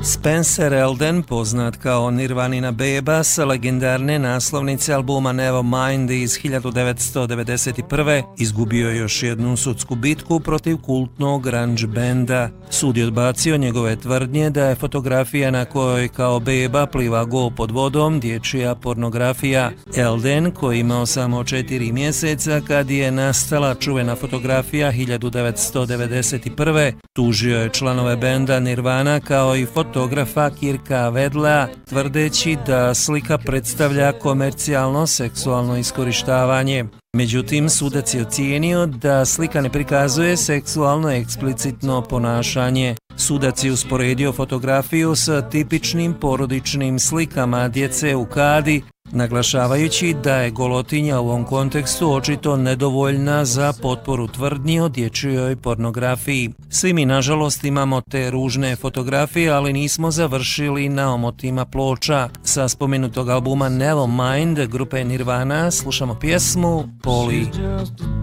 Spencer Elden, poznat kao Nirvanina beba sa legendarne naslovnice albuma Nevermind iz 1991. izgubio još jednu sudsku bitku protiv kultnog grunge benda. Sud je odbacio njegove tvrdnje da je fotografija na kojoj kao beba pliva go pod vodom dječja pornografija. Elden, koji imao samo 4 mjeseca kad je nastala čuvena fotografija 1991. tužio je članove benda Nirvana kao i fotografa Kirka Vedlea, tvrdeći da slika predstavlja komercijalno seksualno iskorištavanje. Međutim, sudac je ocijenio da slika ne prikazuje seksualno eksplicitno ponašanje. Sudac je usporedio fotografiju sa tipičnim porodičnim slikama djece u kadi, naglašavajući da je golotinja u ovom kontekstu očito nedovoljna za potporu tvrdnji o dječjoj pornografiji. Svi mi, nažalost, imamo te ružne fotografije, ali nismo završili na omotima ploča. Sa spomenutog albuma Nevermind grupe Nirvana slušamo pjesmu Polly.